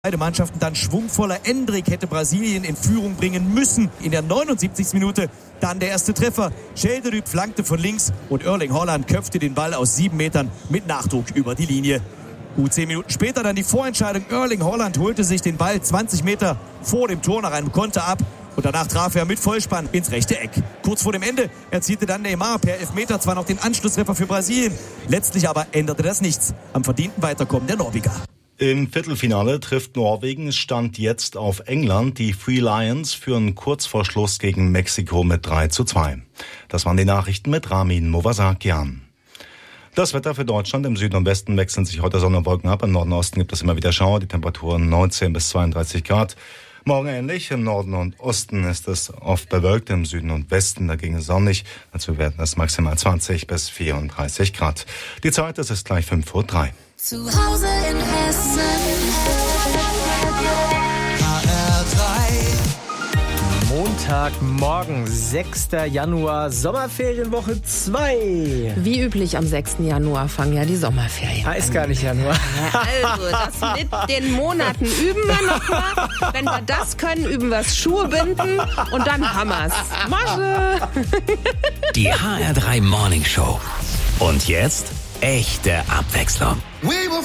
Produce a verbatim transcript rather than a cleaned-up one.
Beide Mannschaften dann schwungvoller. Endrick hätte Brasilien in Führung bringen müssen. In der neunundsiebzigsten Minute dann der erste Treffer. Schelderüb flankte von links und Erling Haaland köpfte den Ball aus sieben Metern mit Nachdruck über die Linie. Gut zehn Minuten später dann die Vorentscheidung. Erling Haaland holte sich den Ball zwanzig Meter vor dem Tor nach einem Konter ab. Und danach traf er mit Vollspann ins rechte Eck. Kurz vor dem Ende erzielte dann Neymar per Elfmeter zwar noch den Anschlusstreffer für Brasilien. Letztlich aber änderte das nichts am verdienten Weiterkommen der Norweger. Im Viertelfinale trifft Norwegen Stand jetzt auf England. Die Three Lions führen kurz vor Schluss gegen Mexiko mit drei zu zwei. Das waren die Nachrichten mit Ramin Movasakian. Das Wetter für Deutschland: im Süden und Westen wechseln sich heute Sonne und Wolken ab. Im Norden und Osten gibt es immer wieder Schauer. Die Temperaturen neunzehn bis zweiunddreißig Grad. Morgen ähnlich. Im Norden und Osten ist es oft bewölkt. Im Süden und Westen dagegen sonnig. Dazu werden es maximal zwanzig bis vierunddreißig Grad. Die Zeit, es ist gleich fünf Uhr drei. Zu Hause in Hessen. H R drei. Montagmorgen, sechster Januar, Sommerferienwoche zwei. Wie üblich am sechsten Januar fangen ja die Sommerferien an. Heißt gar nicht Januar. Also, das mit den Monaten üben wir noch mal. Wenn wir das können, üben wir das Schuhe binden und dann Hammers. Masche! Die H R drei Morning Show. Und jetzt echte Abwechslung.